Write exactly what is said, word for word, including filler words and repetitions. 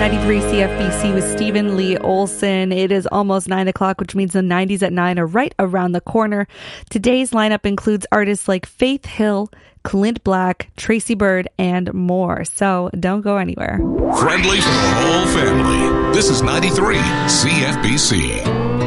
ninety-three C F B C with Stephen Lee Olson. It is almost nine o'clock, which means the nineties at nine are right around the corner. Today's lineup includes artists like Faith Hill, Clint Black, Tracy Byrd, and more. So don't go anywhere. Friendly for the whole family. This is ninety-three C F B C.